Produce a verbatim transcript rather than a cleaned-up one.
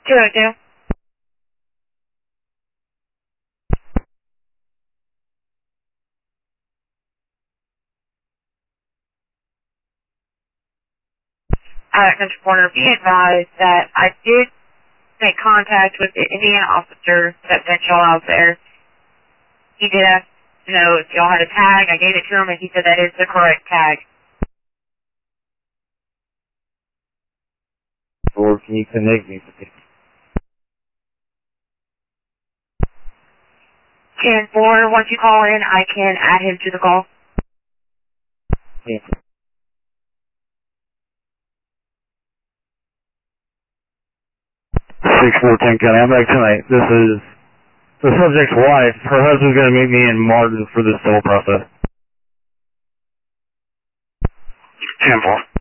two oh two. Uh, Central Corner, be advised that I did make contact with the Indiana officer that sent y'all out there. He did ask to know if y'all had a tag. I gave it to him, and he said that is the correct tag. Or can you connect me with it? ten four, once you call in, I can add him to the call. Yeah. six four ten County, I'm back tonight. This is the subject's wife. Her husband's going to meet me in Martin for this whole process. ten four.